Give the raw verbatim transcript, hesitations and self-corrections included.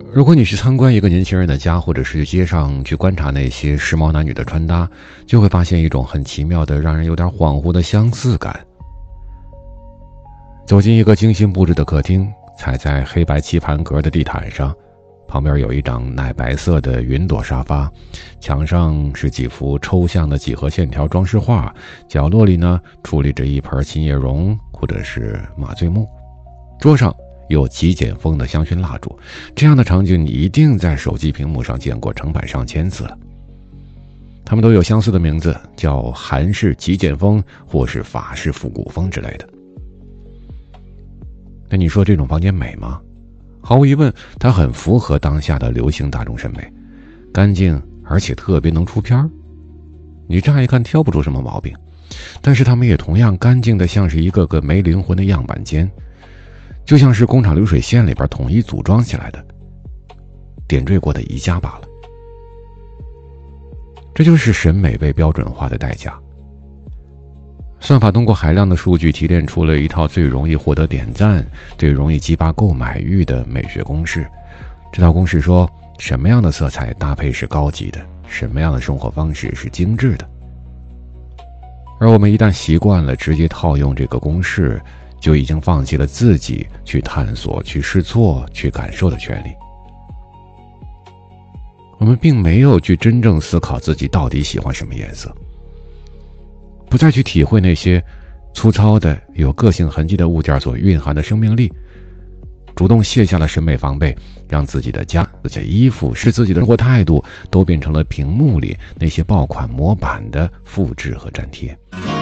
如果你去参观一个年轻人的家，或者是去街上去观察那些时髦男女的穿搭，就会发现一种很奇妙的让人有点恍惚的相似感。走进一个精心布置的客厅，踩在黑白棋盘格的地毯上，旁边有一张奶白色的云朵沙发，墙上是几幅抽象的几何线条装饰画，角落里呢矗立着一盆琴叶榕或者是马醉木，桌上有极简风的香薰蜡烛。这样的场景你一定在手机屏幕上见过成百上千次了。它们都有相似的名字，叫韩式极简风或是法式复古风之类的。那你说这种房间美吗？毫无疑问，它很符合当下的流行大众审美，干净而且特别能出片儿。你乍一看挑不出什么毛病，但是它们也同样干净的像是一个个没灵魂的样板间，就像是工厂流水线里边统一组装起来的点缀过的宜家罢了。这就是审美被标准化的代价。算法通过海量的数据提炼出了一套最容易获得点赞、最容易激发购买欲的美学公式。这套公式说，什么样的色彩搭配是高级的，什么样的生活方式是精致的。而我们一旦习惯了直接套用这个公式，就已经放弃了自己去探索、去试错、去感受的权利。我们并没有去真正思考自己到底喜欢什么颜色，不再去体会那些粗糙的有个性痕迹的物件所蕴含的生命力，主动卸下了审美防备，让自己的家、自己的衣服，是自己的生活态度，都变成了屏幕里那些爆款模板的复制和粘贴。